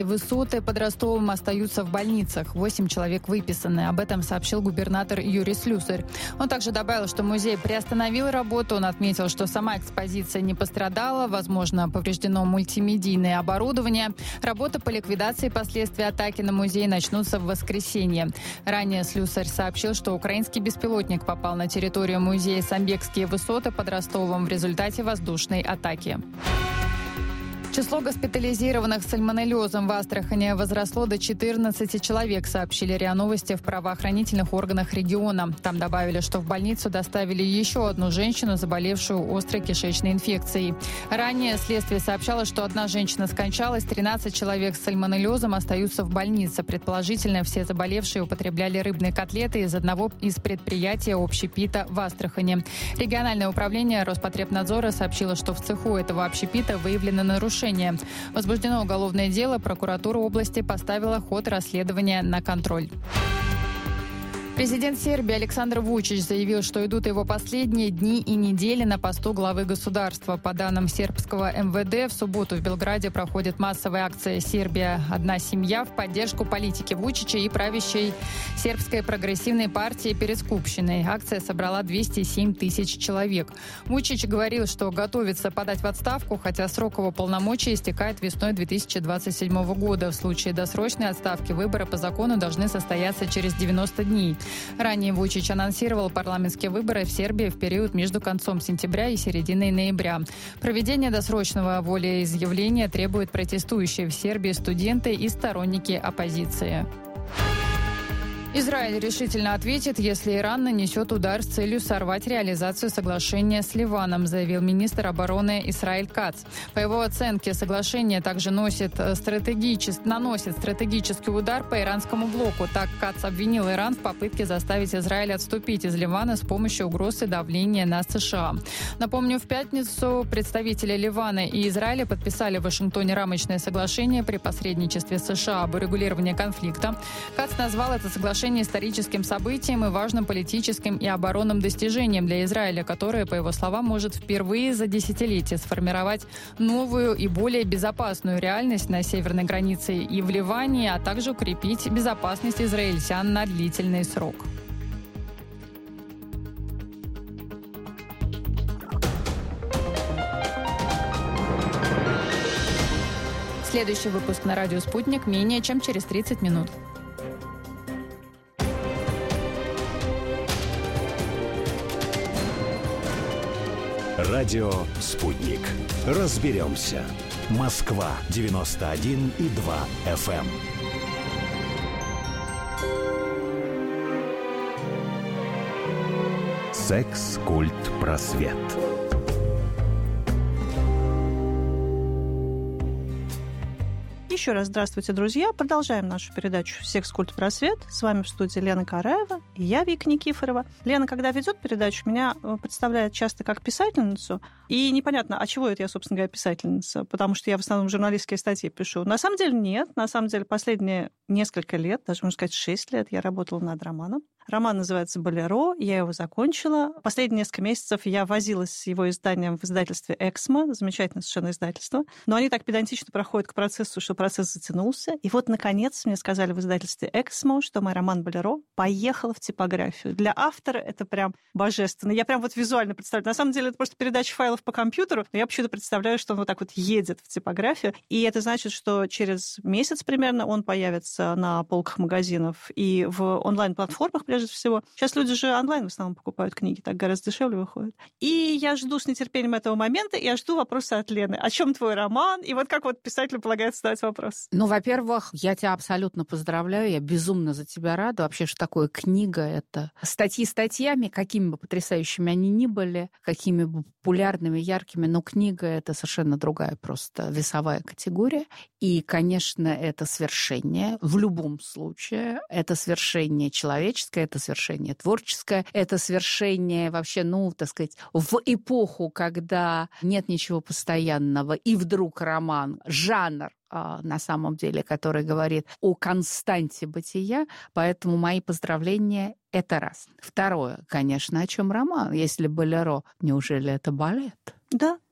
Высоты под Ростовом остаются в больницах. 8 человек выписаны. Об этом сообщил губернатор Юрий Слюсарь. Он также добавил, что музей приостановил работу. Он отметил, что сама экспозиция не пострадала. Возможно, повреждено мультимедийное оборудование. Работы по ликвидации последствий атаки на музей начнутся в воскресенье. Ранее Слюсарь сообщил, что украинский беспилотник попал на территорию музея Самбекские высоты под Ростовом в результате воздушной атаки. Число госпитализированных с сальмонеллезом в Астрахани возросло до 14 человек, сообщили РИА Новости в правоохранительных органах региона. Там добавили, что в больницу доставили еще одну женщину, заболевшую острой кишечной инфекцией. Ранее следствие сообщало, что одна женщина скончалась, 13 человек с сальмонеллезом остаются в больнице. Предположительно, все заболевшие употребляли рыбные котлеты из одного из предприятий общепита в Астрахани. Региональное управление Роспотребнадзора сообщило, что в цеху этого общепита выявлено нарушение. Возбуждено уголовное дело, прокуратура области поставила ход расследования на контроль. Президент Сербии Александр Вучич заявил, что идут его последние дни и недели на посту главы государства. По данным сербского МВД, в субботу в Белграде проходит массовая акция «Сербия. Одна семья» в поддержку политики Вучича и правящей сербской прогрессивной партии перед Скупщиной. Акция собрала 207 тысяч человек. Вучич говорил, что готовится подать в отставку, хотя срок его полномочий истекает весной 2027 года. В случае досрочной отставки выборы по закону должны состояться через 90 дней. Ранее Вучич анонсировал парламентские выборы в Сербии в период между концом сентября и серединой ноября. Проведение досрочного волеизъявления требуют протестующие в Сербии студенты и сторонники оппозиции. Израиль решительно ответит, если Иран нанесет удар с целью сорвать реализацию соглашения с Ливаном, заявил министр обороны Исраиль Кац. По его оценке, соглашение также наносит стратегический удар по иранскому блоку. Так Кац обвинил Иран в попытке заставить Израиль отступить из Ливана с помощью угроз и давления на США. Напомню, в пятницу представители Ливана и Израиля подписали в Вашингтоне рамочное соглашение при посредничестве США об урегулировании конфликта. Кац назвал это соглашение историческим событием и важным политическим и оборонным достижением для Израиля, которое, по его словам, может впервые за десятилетие сформировать новую и более безопасную реальность на северной границе и в Ливане, а также укрепить безопасность израильтян на длительный срок. Следующий выпуск на радио «Спутник» менее чем через 30 минут. Радио «Спутник». Разберемся. Москва 91,2 FM. Секс, культ, просвет. Еще раз здравствуйте, друзья. Продолжаем нашу передачу «Секс, культ, просвет». С вами в студии Лена Караева и я, Вика Никифорова. Лена, когда ведет передачу, меня представляет часто как писательницу. И непонятно, а чего это я, собственно говоря, писательница? Потому что я в основном журналистские статьи пишу. На самом деле нет. На самом деле последние несколько лет, даже можно сказать 6 лет, я работала над романом. Роман называется «Болеро», я его закончила. Последние несколько месяцев я возилась с его изданием в издательстве «Эксмо», замечательное совершенно издательство. Но они так педантично проходят к процессу, что процесс затянулся. И вот, наконец, мне сказали в издательстве «Эксмо», что мой роман «Болеро» поехал в типографию. Для автора это прям божественно. Я прям вот визуально представляю. На самом деле это просто передача файлов по компьютеру, но я почему-то представляю, что он вот так вот едет в типографию. И это значит, что через месяц примерно он появится на полках магазинов и в онлайн-платформах, прежде всего. Сейчас люди же онлайн в основном покупают книги, так гораздо дешевле выходит. И я жду с нетерпением этого момента, и я жду вопроса от Лены. О чем твой роман? И вот как вот писателю полагается задать вопрос? Ну, во-первых, я тебя абсолютно поздравляю, я безумно за тебя рада. Вообще, что такое книга? Это статьи статьями, какими бы потрясающими они ни были, какими бы популярными, яркими, но книга — это совершенно другая просто весовая категория. И, конечно, это свершение в любом случае. Это свершение человеческое, это свершение творческое, это свершение вообще, ну, так сказать, в эпоху, когда нет ничего постоянного, и вдруг роман, жанр, на самом деле, который говорит о константе бытия, поэтому мои поздравления — это раз. Второе, конечно, о чем роман? Если «Болеро», неужели это балет? Да.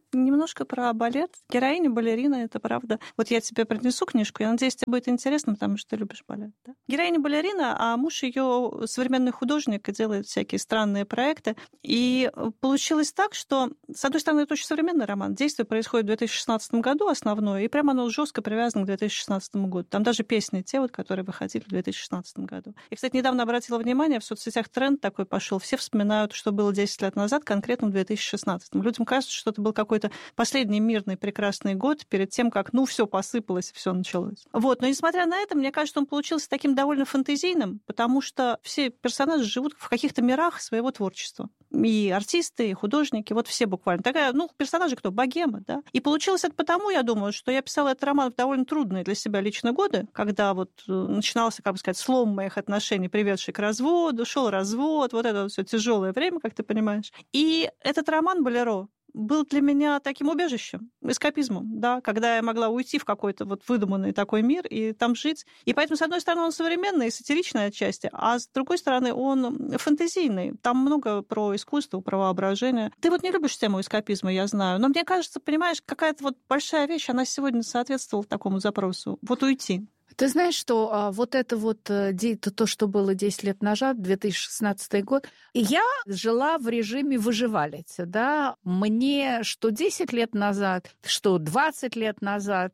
Немножко про балет. Героиня балерина, это правда. Вот я тебе принесу книжку, я надеюсь, тебе будет интересно, потому что ты любишь балет. Да? Героиня балерина, а муж ее современный художник и делает всякие странные проекты. И получилось так, что, с одной стороны, это очень современный роман. Действие происходит в 2016 году основное, и прямо оно жестко привязано к 2016 году. Там даже песни те, вот, которые выходили в 2016 году. И, кстати, недавно обратила внимание, в соцсетях тренд такой пошел. Все вспоминают, что было 10 лет назад, конкретно в 2016. Людям кажется, что это был какой-то последний мирный прекрасный год перед тем, как, все посыпалось, все началось. Вот. Но, несмотря на это, мне кажется, он получился таким довольно фэнтезийным, потому что все персонажи живут в каких-то мирах своего творчества. И артисты, и художники, вот все буквально. Такая, персонажи кто? Богема, да? И получилось это потому, я думаю, что я писала этот роман в довольно трудные для себя лично годы, когда вот начинался, слом моих отношений, приведший к разводу, шел развод, вот это вот все тяжелое время, как ты понимаешь. И этот роман «Болеро» был для меня таким убежищем, эскапизмом, да, когда я могла уйти в какой-то вот выдуманный такой мир и там жить. И поэтому, с одной стороны, он современный и сатиричный отчасти, а с другой стороны, он фэнтезийный. Там много про искусство, про воображение. Ты вот не любишь тему эскапизма, я знаю, но мне кажется, понимаешь, какая-то вот большая вещь, она сегодня соответствовала такому запросу. Вот уйти. Ты знаешь, что вот это вот то, что было 10 лет назад, 2016 год, я жила в режиме выживалицы, да. Мне что 10 лет назад, что 20 лет назад,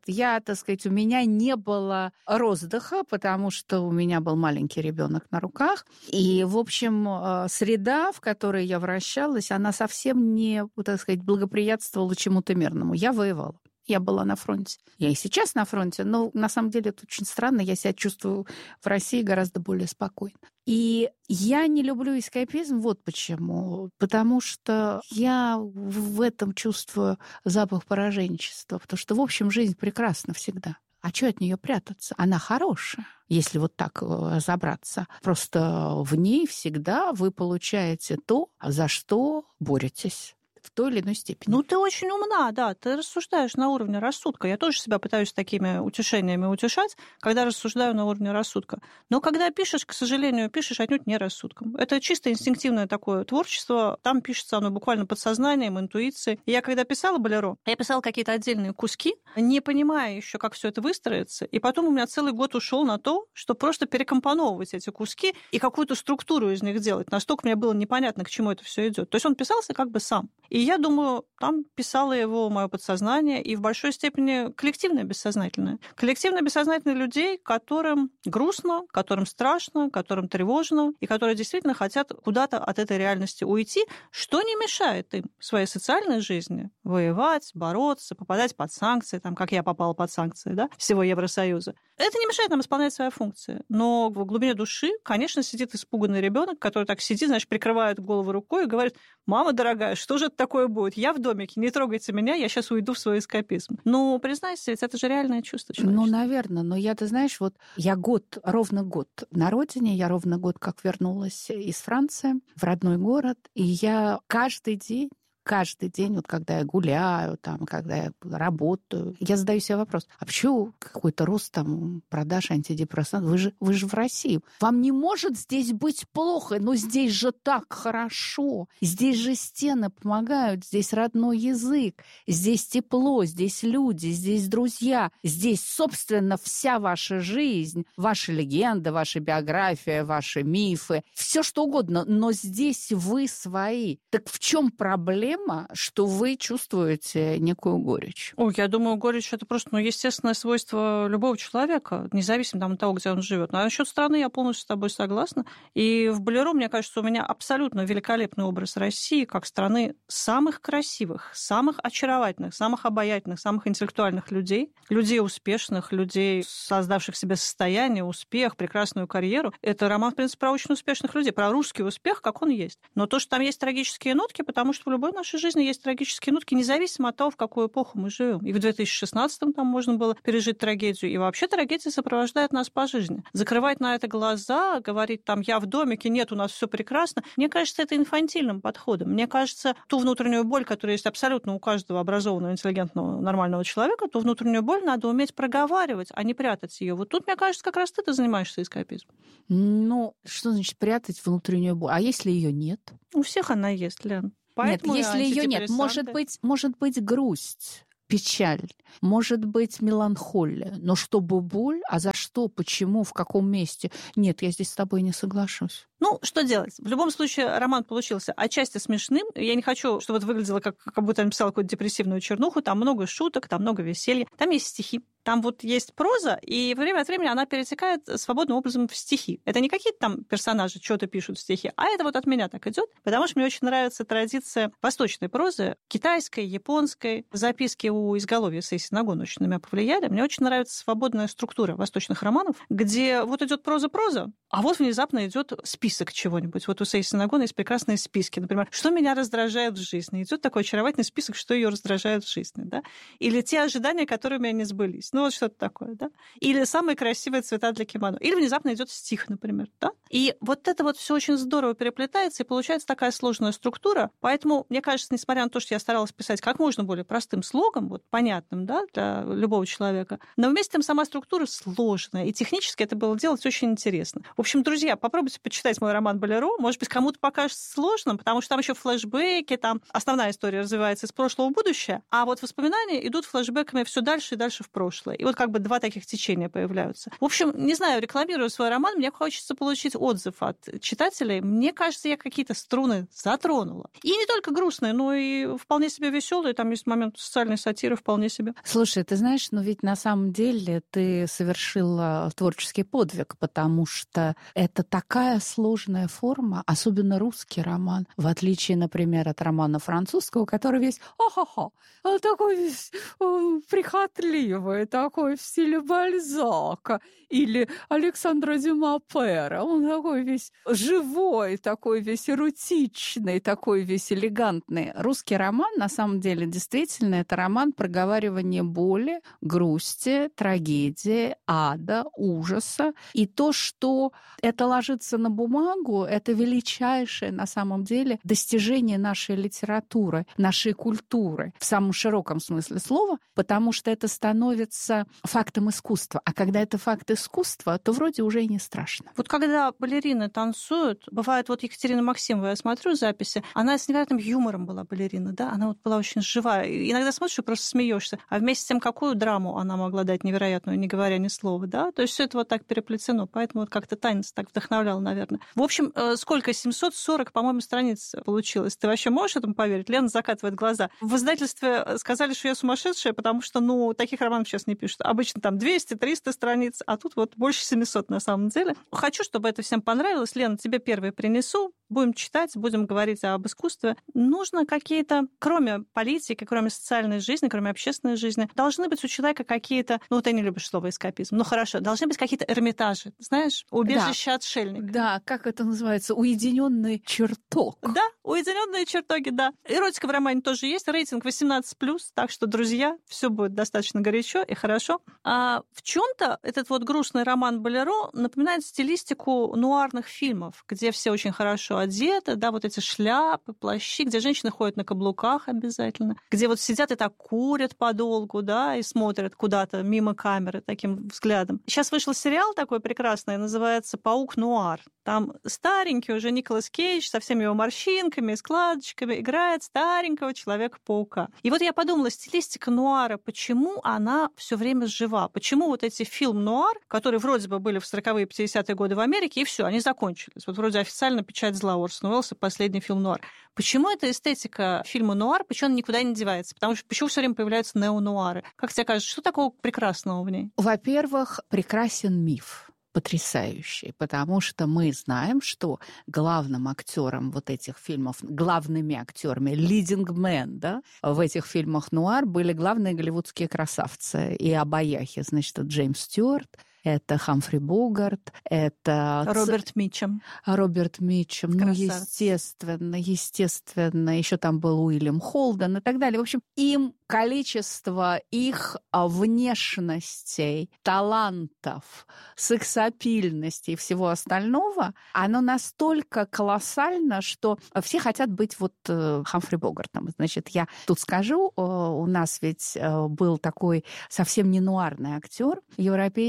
у меня не было роздыха, потому что у меня был маленький ребенок на руках. И, в общем, среда, в которой я вращалась, она совсем не, благоприятствовала чему-то мирному. Я воевала. Я была на фронте. Я и сейчас на фронте, но на самом деле это очень странно. Я себя чувствую в России гораздо более спокойно. И я не люблю эскапизм вот почему. Потому что я в этом чувствую запах пораженчества. Потому что, в общем, жизнь прекрасна всегда. А что от нее прятаться? Она хорошая, если вот так разобраться. Просто в ней всегда вы получаете то, за что боретесь. В той или иной степени. Ты очень умна, да, ты рассуждаешь на уровне рассудка. Я тоже себя пытаюсь такими утешениями утешать, когда рассуждаю на уровне рассудка. Но когда пишешь, к сожалению, пишешь отнюдь не рассудком. Это чисто инстинктивное такое творчество, там пишется оно буквально подсознанием, интуицией. И я когда писала «Болеро», я писала какие-то отдельные куски, не понимая еще, как все это выстроится, и потом у меня целый год ушел на то, что просто перекомпоновывать эти куски и какую-то структуру из них делать. Настолько мне было непонятно, к чему это все идет. То есть он писался как бы сам. И я думаю, там писало его мое подсознание, и в большой степени коллективное бессознательное. Коллективное бессознательное людей, которым грустно, которым страшно, которым тревожно, и которые действительно хотят куда-то от этой реальности уйти, что не мешает им в своей социальной жизни воевать, бороться, попадать под санкции, как я попала под санкции, да, всего Евросоюза. Это не мешает нам исполнять свои функции. Но в глубине души, конечно, сидит испуганный ребенок, который так сидит, прикрывает голову рукой и говорит: «Мама дорогая, что же это такое будет? Я в домике, не трогайте меня, я сейчас уйду в свой эскапизм». Признайся, ведь это же реальное чувство человеческое. Наверное, но ты знаешь, я ровно год на родине, я ровно год как вернулась из Франции в родной город, и я каждый день, когда я гуляю, когда я работаю, я задаю себе вопрос: а почему какой-то рост продаж антидепрессантов? Вы же в России. Вам не может здесь быть плохо, но здесь же так хорошо. Здесь же стены помогают, здесь родной язык, здесь тепло, здесь люди, здесь друзья, здесь, собственно, вся ваша жизнь, ваши легенды, ваша биография, ваши мифы, все что угодно, но здесь вы свои. Так в чем проблема, что вы чувствуете некую горечь? Я думаю, горечь — это просто естественное свойство любого человека, независимо от того, где он живет. А насчет страны я полностью с тобой согласна. И в «Болеро», мне кажется, у меня абсолютно великолепный образ России как страны самых красивых, самых очаровательных, самых обаятельных, самых интеллектуальных людей успешных, людей, создавших себе состояние, успех, прекрасную карьеру. Это роман, в принципе, про очень успешных людей, про русский успех, как он есть. Но то, что там есть трагические нотки, потому что в любой нашей жизни есть трагические нотки, независимо от того, в какую эпоху мы живем. И в 2016-м там можно было пережить трагедию. И вообще трагедия сопровождает нас по жизни. Закрывать на это глаза, говорить я в домике, нет, у нас все прекрасно. Мне кажется, это инфантильным подходом. Мне кажется, ту внутреннюю боль, которая есть абсолютно у каждого образованного, интеллигентного, нормального человека, ту внутреннюю боль надо уметь проговаривать, а не прятать ее. Вот тут, мне кажется, как раз ты занимаешься эскапизмом. Что значит прятать внутреннюю боль? А если ее нет? У всех она есть, Лен. Поэтому нет, если ее нет, может быть грусть, печаль, может быть меланхолия, но чтобы боль, а за что, почему, в каком месте? Нет, я здесь с тобой не соглашусь. Ну, что делать? В любом случае, роман получился отчасти смешным. Я не хочу, чтобы это выглядело, как будто я написала какую-то депрессивную чернуху. Там много шуток, там много веселья. Там есть стихи. Там вот есть проза, и время от времени она перетекает свободным образом в стихи. Это не какие-то там персонажи что-то пишут в стихи, а это вот от меня так идет, потому что мне очень нравится традиция восточной прозы, китайской, японской. Записки у изголовья Сэйси Нагоны очень на меня повлияли. Мне очень нравится свободная структура восточных романов, где вот идет проза, а вот внезапно идет список чего-нибудь. Вот у Сэйси Нагоны есть прекрасные списки. Например, что меня раздражает в жизни. Идет такой очаровательный список, что ее раздражает в жизни. Да? Или те ожидания, которые у меня не сбылись. Ну, вот что-то такое, да? Или самые красивые цвета для кимоно. Или внезапно идет стих, например, да? И вот это вот все очень здорово переплетается, и получается такая сложная структура. Поэтому, мне кажется, несмотря на то, что я старалась писать как можно более простым слогом, вот понятным, да, для любого человека, но вместе с тем сама структура сложная, и технически это было делать очень интересно. В общем, друзья, попробуйте почитать мой роман «Болеро». Может быть, кому-то покажется сложным, потому что там еще флешбеки, там основная история развивается из прошлого в будущее, а вот воспоминания идут флешбеками все дальше и дальше в прошлое. И вот как бы два таких течения появляются. В общем, не знаю, рекламирую свой роман, мне хочется получить отзыв от читателей. Мне кажется, я какие-то струны затронула. И не только грустные, но и вполне себе веселые. Там есть момент социальной сатиры вполне себе. Слушай, ты знаешь, но ведь на самом деле ты совершила творческий подвиг, потому что это такая сложная форма, особенно русский роман, в отличие, например, от романа французского, который весь такой весь прихотливый, такой в стиле Бальзака, или Александра Дюма Пера. Он такой весь живой, такой весь эротичный, такой весь элегантный. Русский роман, на самом деле, действительно, это роман проговаривания боли, грусти, трагедии, ада, ужаса. И то, что это ложится на бумагу, это величайшее, на самом деле, достижение нашей литературы, нашей культуры, в самом широком смысле слова, потому что это становится фактом искусства. А когда это факт искусства, то вроде уже и не страшно. Вот когда балерины танцуют, бывает, вот Екатерина Максимова, я смотрю записи, она с невероятным юмором была балерина, да, она вот была очень живая. Иногда смотришь и просто смеешься. А вместе с тем, какую драму она могла дать невероятную, не говоря ни слова, да? То есть все это вот так переплетено, поэтому вот как-то танец так вдохновлял, наверное. В общем, сколько? 740, по-моему, страниц получилось. Ты вообще можешь этому поверить? Лена закатывает глаза. В издательстве сказали, что я сумасшедшая, потому что, таких романов сейчас не пишут. Обычно там 200-300 страниц, а тут вот больше 700 на самом деле. Хочу, чтобы это всем понравилось. Лена, тебе первое принесу. Будем читать, будем говорить об искусстве. Нужно какие-то, кроме политики, кроме социальной жизни, кроме общественной жизни, должны быть у человека какие-то, ты не любишь слово эскапизм, хорошо, должны быть какие-то эрмитажи, знаешь, убежище отшельника. Да, как это называется? Уединенный чертог. Да, уединенные чертоги, да. Эротика в романе тоже есть, рейтинг 18+, так что, друзья, все будет достаточно горячо и хорошо. А в чем-то этот вот грустный роман «Болеро» напоминает стилистику нуарных фильмов, где все очень хорошо одеты, да, вот эти шляпы, плащи, где женщины ходят на каблуках обязательно, где вот сидят и так курят подолгу, да, и смотрят куда-то мимо камеры таким взглядом. Сейчас вышел сериал такой прекрасный, называется «Паук Нуар». Там старенький уже Николас Кейдж со всеми его морщинками, складочками играет старенького Человека-паука. И вот я подумала, стилистика нуара, почему она все время жива? Почему вот эти фильм-нуар, которые вроде бы были в 40-е, 50-е годы в Америке, и все, они закончились. Вот вроде официально «Печать зла» Орсона Уэллса, последний фильм нуар. Почему эта эстетика фильма нуар, почему она никуда не девается? Потому что почему все время появляются неонуары? Как тебе кажется, что такого прекрасного в ней? Во-первых, прекрасен миф. Потрясающий, потому что мы знаем, что главным актером вот этих фильмов, главными актерами, leading men, да, в этих фильмах нуар были главные голливудские красавцы и обаяхи, значит, Джеймс Стюарт, это Хамфри Богарт, это... Роберт Митчем. Естественно. Еще там был Уильям Холден и так далее. В общем, им количество их внешностей, талантов, сексапильности и всего остального, оно настолько колоссально, что все хотят быть вот Хамфри Богартом. Значит, я тут скажу, у нас ведь был такой совсем не нуарный актер, европейский, французский,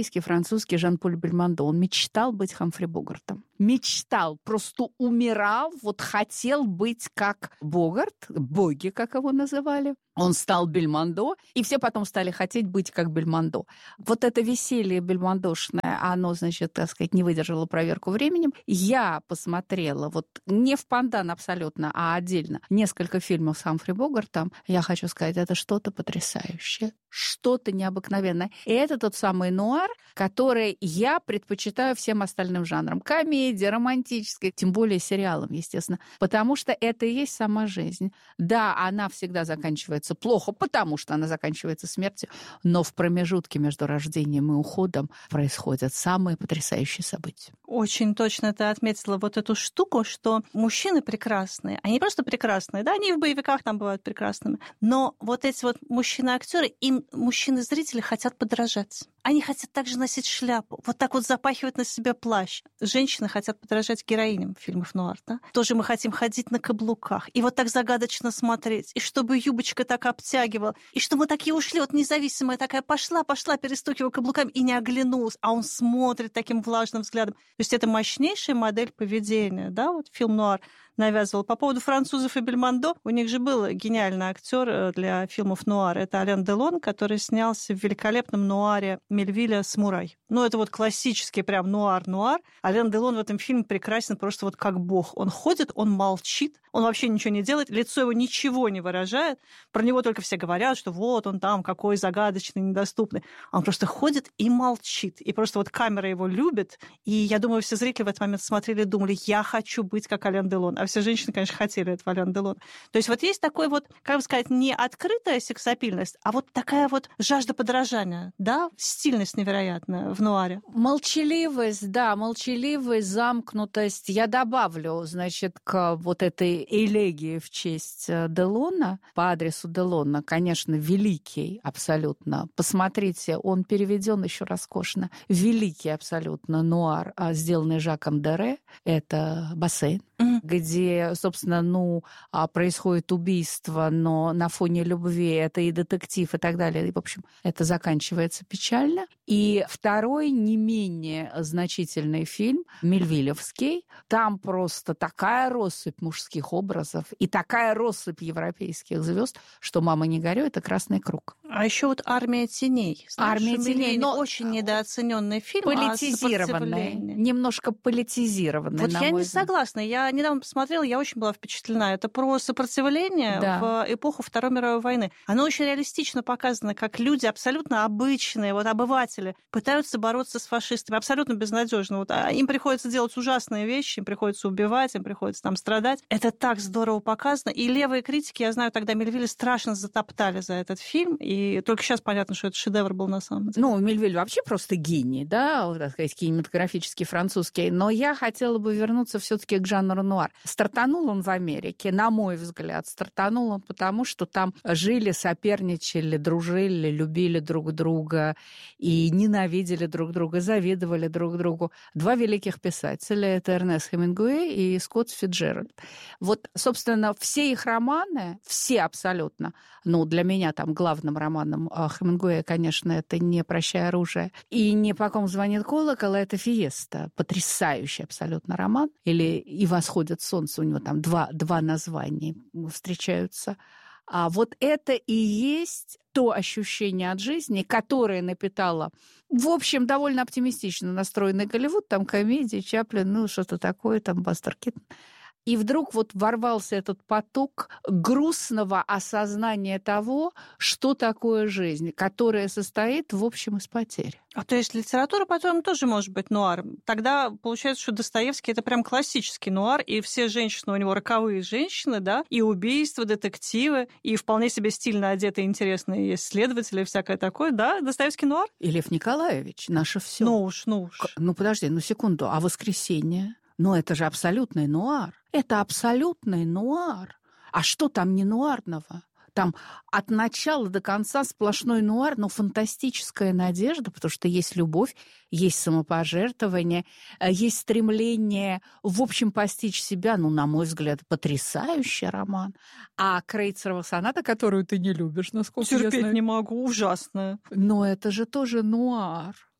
французский Жан-Поль Бельмондо. Он мечтал быть Хамфри Богартом. Мечтал, просто умирал, вот хотел быть как Богарт, боги, как его называли. Он стал Бельмондо, и все потом стали хотеть быть как Бельмондо. Вот это веселье бельмондошное, оно, значит, так сказать, не выдержало проверку временем. Я посмотрела, вот не в пандан абсолютно, а отдельно, несколько фильмов с Хамфри Богартом. Я хочу сказать, это что-то потрясающее, что-то необыкновенное. И это тот самый нуар, который я предпочитаю всем остальным жанрам. Комедия, романтическая, тем более сериалам, естественно. Потому что это и есть сама жизнь. Да, она всегда заканчивается плохо, потому что она заканчивается смертью, но в промежутке между рождением и уходом происходят самые потрясающие события. Очень точно ты отметила вот эту штуку, что мужчины прекрасные. Они просто прекрасные, да, они в боевиках там бывают прекрасными. Но вот эти вот мужчины-актеры, им мужчины-зрители хотят подражать. Они хотят также носить шляпу, вот так вот запахивать на себе плащ. Женщины хотят подражать героиням фильмов нуар, да? Тоже мы хотим ходить на каблуках и вот так загадочно смотреть, и чтобы юбочка так обтягивала, и чтобы мы такие ушли, вот независимая такая пошла, перестукивая каблуками и не оглянулась, а он смотрит таким влажным взглядом. То есть это мощнейшая модель поведения, да, вот фильм нуар навязывал. По поводу французов и Бельмондо, у них же был гениальный актер для фильмов нуар. Это Ален Делон, который снялся в великолепном нуаре Мельвиля «Самурай». Ну, это вот классический прям нуар-нуар. Ален Делон в этом фильме прекрасен просто вот как бог. Он ходит, он молчит, он вообще ничего не делает, лицо его ничего не выражает. Про него только все говорят, что вот он там какой загадочный, недоступный. Он просто ходит и молчит. И просто вот камера его любит. И я думаю, все зрители в этот момент смотрели и думали, я хочу быть как Ален Делон. А все женщины, конечно, хотели этого Ален Делон. То есть вот есть такой вот, как бы сказать, не открытая сексапильность, а вот такая вот жажда подражания, да, стильность невероятная в нуаре. Молчаливость, да, молчаливость, замкнутость. Я добавлю, значит, к вот этой элегии в честь Делона, по адресу Делона, конечно, великий абсолютно. Посмотрите, он переведен еще роскошно. Великий абсолютно нуар, сделанный Жаком Дере. Это «Бассейн», где, собственно, происходит убийство, но на фоне любви это и детектив, и так далее. И, в общем, это заканчивается печально. И второй, не менее значительный фильм, Мельвилевский. Там просто такая россыпь мужских образов и такая россыпь европейских звезд, что «Мама, не горюй» — это «Красный круг». А еще вот «Армия теней». Знаешь, «Армия теней», но очень недооцененный фильм. Политизированный, немножко политизированный. Вот я не согласна. Я недавно посмотрела, я очень была впечатлена. Это про сопротивление в эпоху Второй мировой войны. Оно очень реалистично показано, как люди абсолютно обычные, вот обыватели, пытаются бороться с фашистами. Абсолютно безнадежно. Вот, им приходится делать ужасные вещи, им приходится убивать, им приходится там страдать. Это так здорово показано. И левые критики, я знаю, тогда Мельвиля страшно затоптали за этот фильм. И только сейчас понятно, что это шедевр был на самом деле. Ну, Мельвиль вообще просто гений, да, так сказать, кинематографический, французский. Но я хотела бы вернуться все-таки к жанру нуар. Стартанул он в Америке, на мой взгляд. Стартанул он потому, что там жили, соперничали, дружили, любили друг друга и ненавидели друг друга, завидовали друг другу. Два великих писателя — это Эрнест Хемингуэй и Скотт Фицджеральд. Вот, собственно, все их романы, все абсолютно, для меня там главным романом Хемингуэя, конечно, это не «Прощай, оружие» и не «По ком звонит колокол», а это «Фиеста». Потрясающий абсолютно роман. Или «И восходит солнце», у него там два названия встречаются. А вот это и есть то ощущение от жизни, которое напитало, в общем, довольно оптимистично настроенный Голливуд, там комедии, Чаплин, что-то такое, там Бастер Киттон. И вдруг вот ворвался этот поток грустного осознания того, что такое жизнь, которая состоит, в общем, из потерь. А то есть литература потом тоже может быть нуар. Тогда получается, что Достоевский — это прям классический нуар, и все женщины у него роковые женщины, да, и убийства, детективы, и вполне себе стильно одетые, интересные есть следователи, всякое такое, да, Достоевский нуар? И Лев Николаевич, наше все. Ну уж. Подожди, секунду, а «Воскресенье»? Это же абсолютный нуар. Это абсолютный нуар. А что там не нуарного? Там от начала до конца сплошной нуар, но фантастическая надежда, потому что есть любовь, есть самопожертвование, есть стремление, в общем, постичь себя. На мой взгляд, потрясающий роман. А «Крейцерова соната», которую ты не любишь, насколько я знаю. Терпеть не могу, ужасная. Но это же тоже нуар.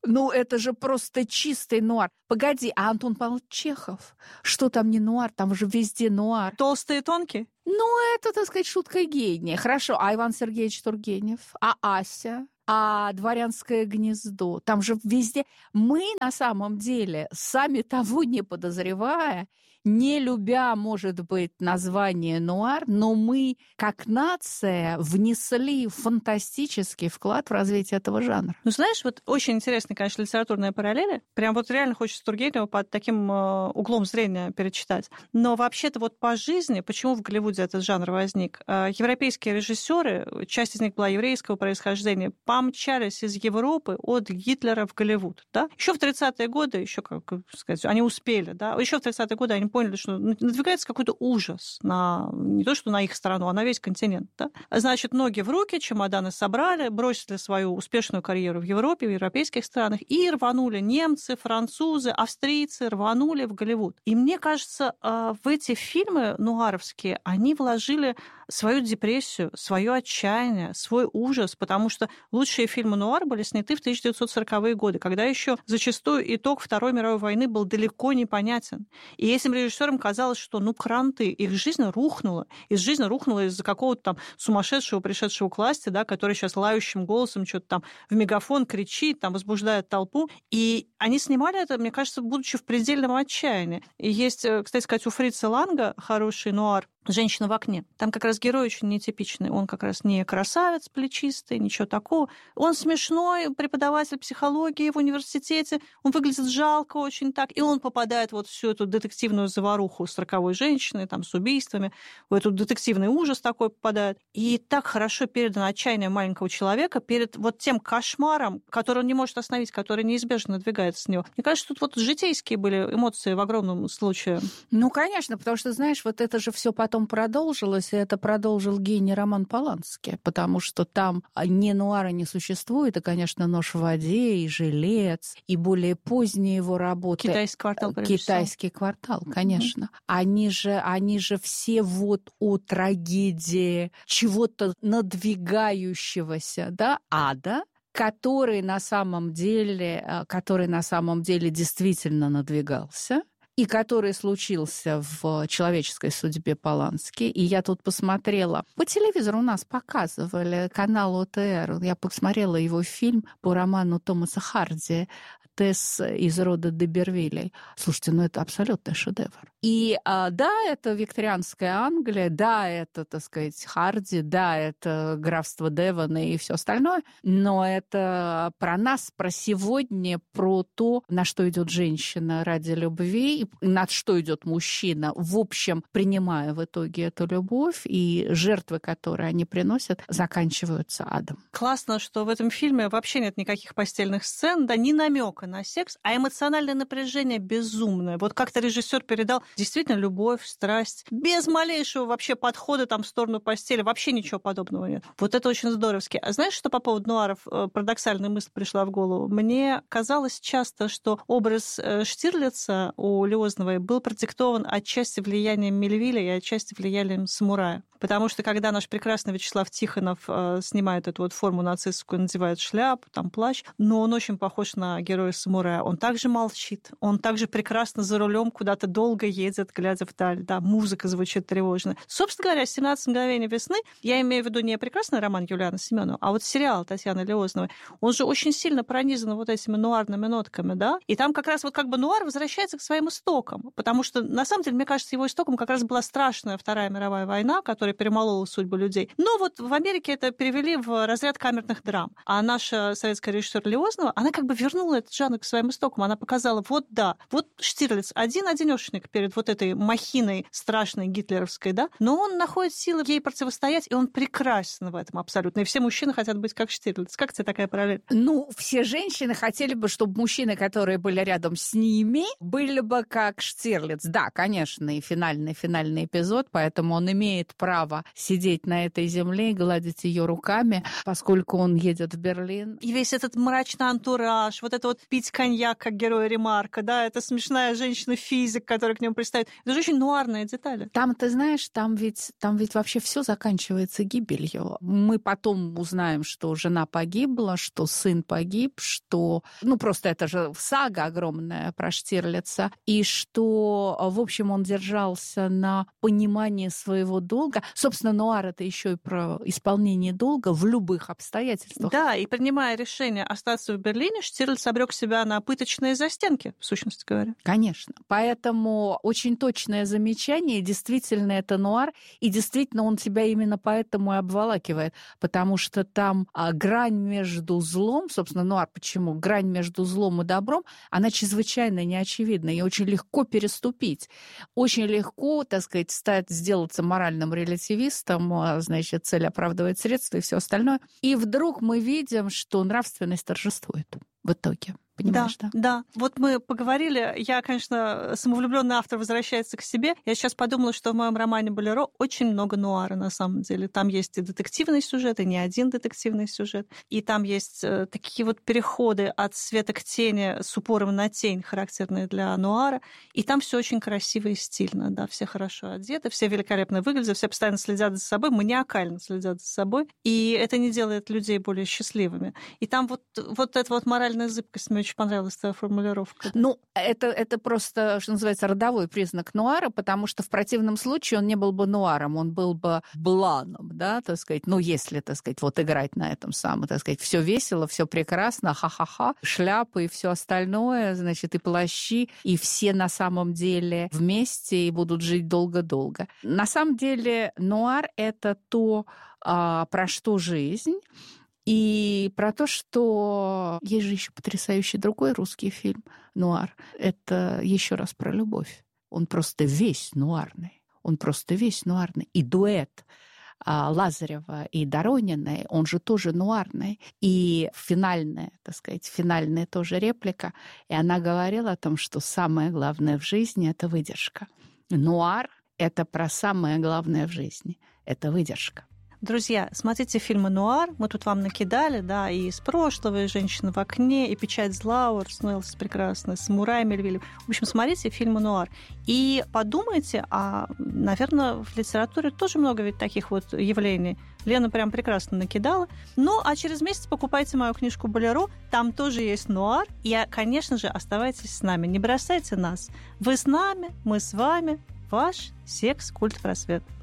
Ну, это же просто чистый нуар. Погоди, а Антон Павлович Чехов? Что там не нуар? Там же везде нуар. Толстые и тонкие? Ну, это, так сказать, шутка гения. Хорошо, а Иван Сергеевич Тургенев? А Ася? А «Дворянское гнездо»? Там же везде... Мы, на самом деле, сами того не подозревая, не любя, может быть, название нуар, но мы, как нация, внесли фантастический вклад в развитие этого жанра. Ну, знаешь, вот очень интересная, конечно, литературная параллель. Прям вот реально хочется Тургенева под таким углом зрения перечитать. Но вообще-то вот по жизни, почему в Голливуде этот жанр возник? Европейские режиссеры, часть из них была еврейского происхождения, помчались из Европы от Гитлера в Голливуд. Да? Еще в 30-е годы, еще, как сказать, они успели, да? Еще в 30-е годы они поняли, что надвигается какой-то ужас на не то, что на их страну, а на весь континент. Да? Значит, ноги в руки, чемоданы собрали, бросили свою успешную карьеру в Европе, в европейских странах и рванули немцы, французы, австрийцы, рванули в Голливуд. И мне кажется, в эти фильмы нуаровские они вложили свою депрессию, свое отчаяние, свой ужас, потому что лучшие фильмы нуар были сняты в 1940-е годы, когда еще зачастую итог Второй мировой войны был далеко не понятен. И этим режиссерам казалось, что кранты, их жизнь рухнула. Их жизнь рухнула из-за какого-то там сумасшедшего, пришедшего к власти, да, который сейчас лающим голосом что-то там в мегафон кричит, там возбуждает толпу. И они снимали это, мне кажется, будучи в предельном отчаянии. И есть, кстати сказать, у Фрица Ланга хороший нуар «Женщина в окне». Там как раз герой очень нетипичный. Он как раз не красавец плечистый, ничего такого. Он смешной, преподаватель психологии в университете. Он выглядит жалко очень так. И он попадает вот в всю эту детективную заваруху с 40-й женщиной, там, с убийствами. В этот детективный ужас такой попадает. И так хорошо передано отчаяние маленького человека перед вот тем кошмаром, который он не может остановить, который неизбежно надвигается с него. Мне кажется, тут вот житейские были эмоции в огромном случае. Ну, конечно, потому что, знаешь, вот это же все потом продолжилось, и это продолжил гений Роман Полански, потому что там ни нуара не существует, и, конечно, «Нож в воде», и «Жилец», и более поздние его работы. «Китайский квартал». «Китайский квартал», конечно. Они же все вот о трагедии чего-то надвигающегося, да, ада, который на самом деле действительно надвигался, и который случился в человеческой судьбе Полански. И я тут посмотрела, по телевизору у нас показывали, канал ОТР, я посмотрела его фильм по роману Томаса Харди «Тесс из рода Дебервиллей». Слушайте, это абсолютный шедевр. И да, это викторианская Англия, да, это, так сказать, Харди, да, это графство Девона и все остальное, но это про нас, про сегодня, про то, на что идет женщина ради любви, и на что идет мужчина, в общем, принимая в итоге эту любовь, и жертвы, которые они приносят, заканчиваются адом. Классно, что в этом фильме вообще нет никаких постельных сцен, да, ни намека на секс, а эмоциональное напряжение безумное. Вот как-то режиссер передал действительно любовь, страсть, без малейшего вообще подхода там в сторону постели, вообще ничего подобного нет. Вот это очень здоровски. А знаешь, что по поводу нуаров парадоксальная мысль пришла в голову? Мне казалось часто, что образ Штирлица у Лиозновой был продиктован отчасти влиянием Мельвиля и отчасти влиянием самурая. Потому что когда наш прекрасный Вячеслав Тихонов снимает эту вот форму нацистскую, надевает шляпу, там плащ, но он очень похож на героя-самурая. Он также молчит, он также прекрасно за рулем куда-то долго едет, глядя вдаль, да, музыка звучит тревожно. Собственно говоря, «17 мгновений весны», я имею в виду не прекрасный роман Юлианы Семенова, а вот сериал Татьяны Лиозновой, он же очень сильно пронизан вот этими нуарными нотками, да, и там как раз вот как бы нуар возвращается к своим истокам, потому что, на самом деле, мне кажется, его истоком как раз была страшная Вторая мировая война, которая перемолола судьбу людей. Но вот в Америке это перевели в разряд камерных драм. А наша советская режиссер Лиознова, она как бы вернула этот жанр к своим истокам. Она показала, вот да, вот Штирлиц один-одинёшник перед вот этой махиной страшной гитлеровской, да, но он находит силы ей противостоять, и он прекрасен в этом абсолютно. И все мужчины хотят быть как Штирлиц. Как тебе такая параллель? Ну, все женщины хотели бы, чтобы мужчины, которые были рядом с ними, были бы как Штирлиц. Да, конечно, и финальный эпизод, поэтому он имеет право сидеть на этой земле и гладить ее руками, поскольку он едет в Берлин. И весь этот мрачный антураж, вот это вот пить коньяк, как герой Ремарка, да, это смешная женщина-физик, которая к нему пристает. Это же очень нуарные детали. Там, ты знаешь, там ведь вообще все заканчивается гибелью. Мы потом узнаем, что жена погибла, что сын погиб, что... просто это же сага огромная про Штирлица. И что, в общем, он держался на понимании своего долга. Собственно, нуар — это еще и про исполнение долга в любых обстоятельствах. Да, и принимая решение остаться в Берлине, Штирлиц обрек себя на пыточные застенки, в сущности говоря. Конечно. Поэтому очень точное замечание. Действительно, это нуар, и действительно он тебя именно поэтому и обволакивает, потому что там грань между злом, собственно, нуар почему? Грань между злом и добром, она чрезвычайно неочевидна, и очень легко переступить. Очень легко, так сказать, сделаться моральным релятивистом, значит, цель оправдывает средства и все остальное. И вдруг мы видим, что нравственность торжествует в итоге. Понимаешь, да? Да. Вот мы поговорили. Я, конечно, самовлюбленный автор возвращается к себе. Я сейчас подумала, что в моем романе «Болеро» очень много нуара, на самом деле. Там есть и детективный сюжет, и не один детективный сюжет. И там есть такие вот переходы от света к тени с упором на тень, характерные для нуара. И там все очень красиво и стильно. Да, все хорошо одеты, все великолепно выглядят, все постоянно следят за собой, маниакально следят за собой. И это не делает людей более счастливыми. И там вот эта вот моральная зыбкость мне очень понравилась твоя формулировка. Это просто, что называется, родовой признак нуара, потому что в противном случае он не был бы нуаром, он был бы бланом, да, так сказать, если, так сказать, вот играть на этом самом, так сказать, все весело, все прекрасно, ха-ха-ха, шляпы и все остальное, значит, и плащи, и все на самом деле вместе и будут жить долго-долго. На самом деле нуар — это то, про что жизнь. И про то, что есть же еще потрясающий другой русский фильм «Нуар». Это еще раз про любовь. Он просто весь нуарный. И дуэт Лазарева и Дорониной, он же тоже нуарный. И финальная тоже реплика. И она говорила о том, что самое главное в жизни — это выдержка. Нуар — это про самое главное в жизни. Это выдержка. Друзья, смотрите фильмы «Нуар». Мы тут вам накидали, да, и «Из прошлого», и «Женщина в окне», и «Печать зла» Уоррен прекрасная, «Самурай» Мельвилля. В общем, смотрите фильмы «Нуар». И подумайте, наверное, в литературе тоже много ведь таких вот явлений. Лена прям прекрасно накидала. А через месяц покупайте мою книжку «Болеро». Там тоже есть нуар. И, конечно же, оставайтесь с нами. Не бросайте нас. Вы с нами, мы с вами. Ваш секс-культ просвет.